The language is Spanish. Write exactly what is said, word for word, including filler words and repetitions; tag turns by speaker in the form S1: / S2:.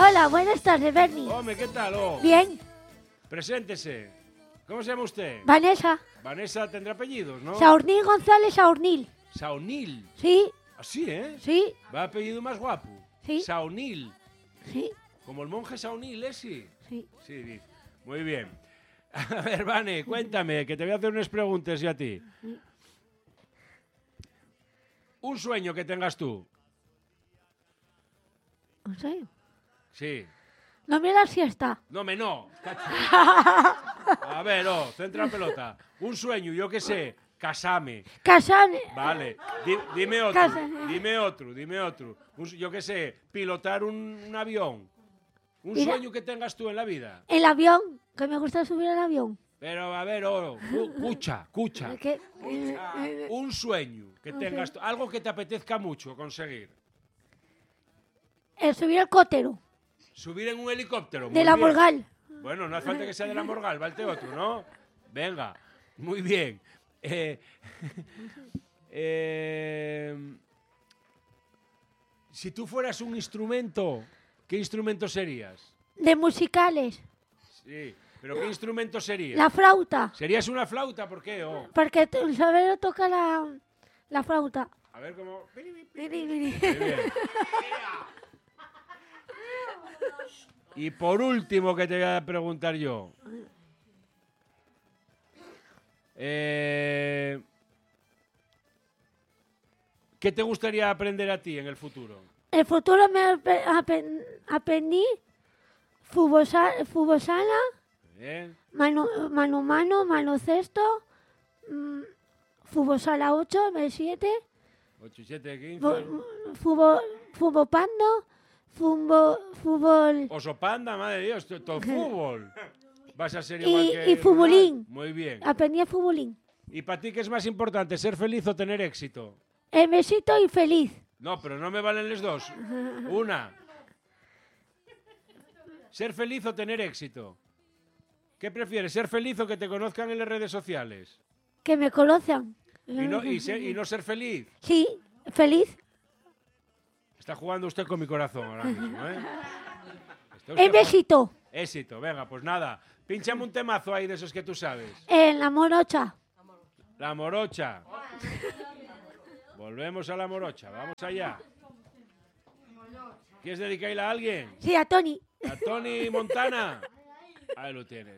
S1: Hola, buenas tardes, Bernie.
S2: Hombre, ¿qué tal? Oh.
S1: Bien.
S2: Preséntese. ¿Cómo se llama usted?
S1: Vanessa.
S2: Vanessa tendrá apellidos, ¿no?
S1: Saurnil González Saurnil.
S2: Saunil.
S1: Sí,
S2: Así, ¿eh?
S1: sí,
S2: Va apellido más guapo.
S1: Sí.
S2: Saunil.
S1: sí,
S2: Como el monje Saunil, ¿eh? Sí.
S1: sí.
S2: Sí, dice. Muy bien. A ver, Vane, cuéntame, que te voy a hacer unas preguntas yo a ti. Un sueño que tengas tú.
S1: ¿En serio?
S2: Sí.
S1: No me la siesta.
S2: No, me no. A ver, oh, centra la pelota. Un sueño, yo qué sé, casame.
S1: Casarme.
S2: Vale. Di- dime otro,
S1: Casa-
S2: dime otro, dime otro. Un su- yo qué sé, pilotar un, un avión. Un
S1: Mira.
S2: sueño que tengas tú en la vida.
S1: El avión, que me gusta subir al avión.
S2: Pero, a ver, oh, cu- cucha, cucha.
S1: Que- eh, eh,
S2: Un sueño que tengas tú, algo que te apetezca mucho conseguir.
S1: el subir al cótero.
S2: Subir en un helicóptero. muy
S1: De la
S2: bien.
S1: Morgal.
S2: Bueno, no hace falta que sea de la Morgal, valte otro, ¿no? Venga, muy bien. Eh, eh, si tú fueras un instrumento, ¿qué instrumento serías?
S1: De musicales.
S2: Sí, pero ¿qué instrumento serías?
S1: La flauta.
S2: ¿Serías una flauta? ¿Por qué? Oh,
S1: Porque t- el saber toca la, la flauta.
S2: a ver cómo...
S1: Miri, miri.
S2: Muy bien. Y por último, que te voy a preguntar yo. Eh, ¿Qué te gustaría aprender a ti en el futuro?
S1: El futuro me ape- apen- aprendí fútbol, sa- fútbol sala,
S2: ¿Eh?
S1: mano, mano mano, mano cesto, mm, fútbol sala ocho, M siete,
S2: ocho, siete, quince...
S1: fu- fútbol, fútbol pando, fútbol, fútbol
S2: Oso panda, madre de Dios, to- todo fútbol. Vas a ser igual
S1: y,
S2: que...
S1: y futbolín.
S2: Muy bien.
S1: Aprendí a futbolín.
S2: ¿Y para ti qué es más importante, ser feliz o tener éxito?
S1: El besito y feliz.
S2: No, pero no me valen los dos. Una. ¿Ser feliz o tener éxito? ¿Qué prefieres, ser feliz o que te conozcan en las redes sociales?
S1: Que me conozcan.
S2: ¿Y no, y ser- y no ser feliz?
S1: Sí, feliz.
S2: Está jugando usted con mi corazón ahora mismo, ¿eh? Está usted
S1: El besito.
S2: jugando- Éxito, venga, pues nada. Pínchame un temazo ahí de esos que tú sabes.
S1: En la morocha.
S2: La morocha. Volvemos a la morocha, vamos allá. ¿Quieres dedicarla a alguien?
S1: Sí, a Tony.
S2: A Tony Montana. Ahí lo tienes.